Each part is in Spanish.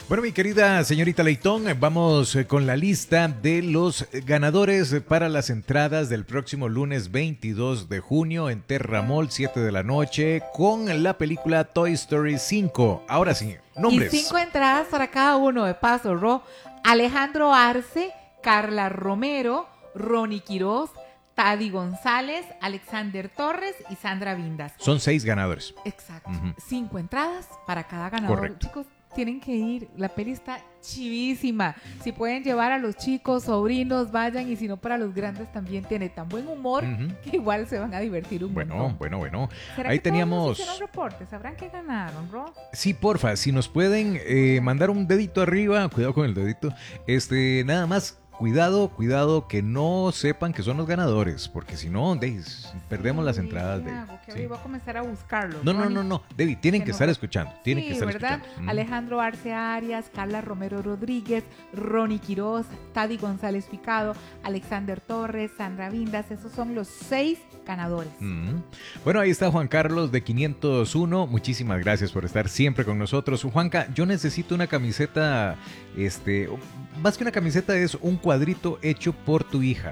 Bueno, mi querida señorita Leitón, vamos con la lista de los ganadores para las entradas del próximo lunes 22 de junio en Terramol, 7 de la noche, con la película Toy Story 5. Ahora sí, nombres. Y 5 entradas para cada uno, de paso, Alejandro Arce, Carla Romero, Ronnie Quiroz, Tadi González, Alexander Torres y Sandra Vindas. Son 6 ganadores. Exacto. 5 entradas para cada ganador. Correcto. Chicos, tienen que ir. La peli está chivísima. Si pueden llevar a los chicos, sobrinos, vayan. Y si no, para los grandes también tiene tan buen humor que igual se van a divertir un montón. Bueno. ¿Será Ahí que teníamos... todos nos reportes? ¿Sabrán qué ganaron, Ro? Sí, porfa, si nos pueden mandar un dedito arriba, cuidado con el dedito, nada más. Cuidado que no sepan que son los ganadores, porque si no, perdemos las entradas. Sí. Voy a comenzar a buscarlos. No, Debbie, tienen que estar escuchando. Tienen que estar ¿verdad? escuchando. Alejandro Arce Arias, Carla Romero Rodríguez, Ronnie Quiroz, Tadi González Picado, Alexander Torres, Sandra Vindas, esos son los 6 ganadores. Bueno, ahí está Juan Carlos de 501. Muchísimas gracias por estar siempre con nosotros. Juanca, yo necesito una camiseta, más que una camiseta es un cuadrito hecho por tu hija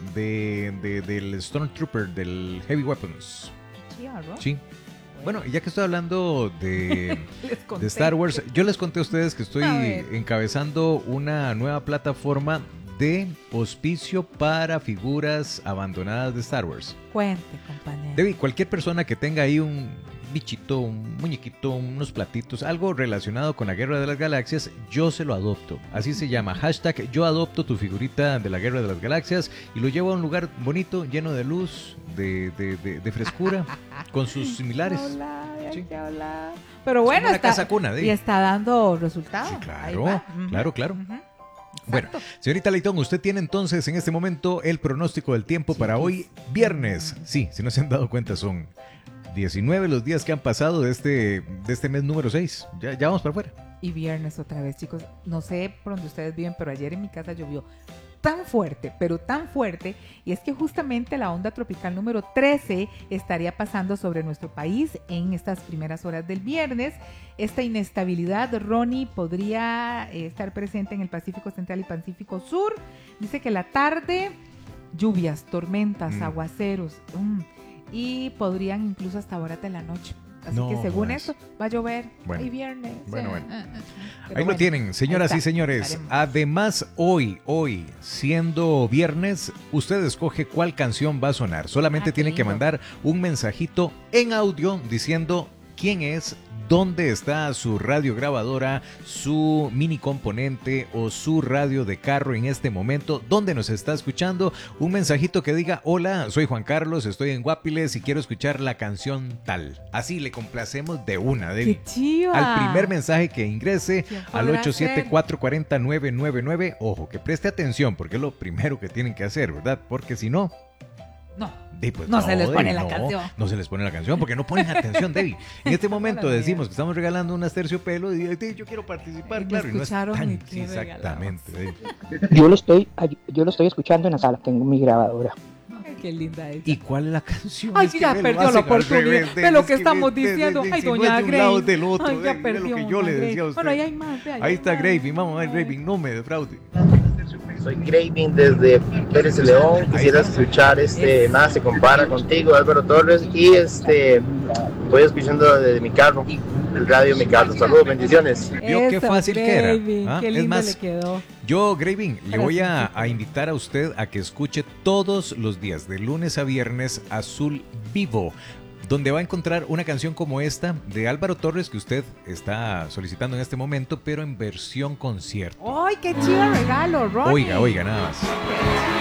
del Stormtrooper, del Heavy Weapons. Sí. Bueno, ya que estoy hablando de Star Wars, yo les conté a ustedes que estoy encabezando una nueva plataforma de hospicio para figuras abandonadas de Star Wars. Cuente, compañero. Debbie, cualquier persona que tenga ahí un bichito, un muñequito, unos platitos, algo relacionado con la Guerra de las Galaxias, yo se lo adopto. Así se llama, hashtag yo adopto tu figurita de la Guerra de las Galaxias y lo llevo a un lugar bonito, lleno de luz, de frescura, con sus similares. Hola. Pero bueno, está, casa cuna, y está dando resultados. Sí, claro. Bueno, señorita Leitón, usted tiene entonces en este momento el pronóstico del tiempo para hoy, viernes. Sí, si no se han dado cuenta, son 19 los días que han pasado de este mes número 6. Ya vamos para afuera. Y viernes otra vez, chicos. No sé por dónde ustedes viven, pero ayer en mi casa llovió tan fuerte, pero tan fuerte, y es que justamente la onda tropical número 13 estaría pasando sobre nuestro país en estas primeras horas del viernes. Esta inestabilidad, Ronnie, podría estar presente en el Pacífico Central y Pacífico Sur. Dice que la tarde, lluvias, tormentas, aguaceros, y podrían incluso hasta horas de la noche. Así que según eso, va a llover. Hay viernes. Bueno. Ahí lo tienen, señoras y señores. Además, hoy, siendo viernes, usted escoge cuál canción va a sonar. Solamente tiene que mandar un mensajito en audio diciendo quién es, dónde está su radio grabadora, su mini componente o su radio de carro en este momento, dónde nos está escuchando. Un mensajito que diga: hola, soy Juan Carlos, estoy en Guapiles y quiero escuchar la canción tal. Así le complacemos de una. ¡Qué chiva! Al primer mensaje que ingrese al 874-40-999. Ojo, que preste atención porque es lo primero que tienen que hacer, ¿verdad? Porque si no... No se les pone la canción. No se les pone la canción porque no ponen atención, Debbie. En este momento decimos que estamos regalando unas terciopelo y yo quiero participar, claro. Y no es tan, exactamente, Debbie. Yo lo estoy escuchando en la sala, tengo mi grabadora. Ay, qué linda es. ¿Y cuál es la canción? Ay, ya perdió la oportunidad de lo que estamos diciendo. Ay, doña Grace. Ay, ya perdió. Lo que yo le decía a usted. Bueno, ahí hay más. Ahí está Graving, vamos a ver Graving, no me defraude. Soy Graving desde Pérez de León. Quisiera escuchar Nada se compara contigo, Álvaro Torres, y voy escuchando desde mi carro, el radio de mi carro. Saludos, bendiciones. Vio qué fácil que era. Qué lindo es más, le quedó. Yo, Graving, le voy a invitar a usted a que escuche todos los días, de lunes a viernes, Azul Vivo, donde va a encontrar una canción como esta de Álvaro Torres que usted está solicitando en este momento, pero en versión concierto. ¡Ay, qué chido regalo, Ronnie! Oiga, nada más.